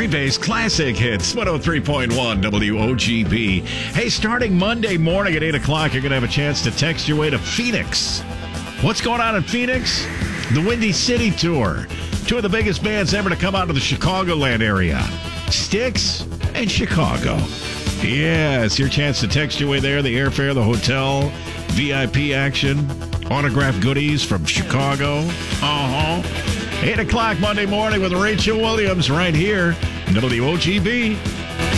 Green Bay's classic hits, 103.1 WOGB. Hey, starting Monday morning at 8 o'clock, you're going to have a chance to text your way to Phoenix. What's going on in Phoenix? The Windy City Tour. Two of the biggest bands ever to come out of the Chicagoland area. Styx and Chicago. Yeah, it's your chance to text your way there. The airfare, the hotel, VIP action, autographed goodies from Chicago. 8 o'clock Monday morning with Rachel Williams right here, WOGB.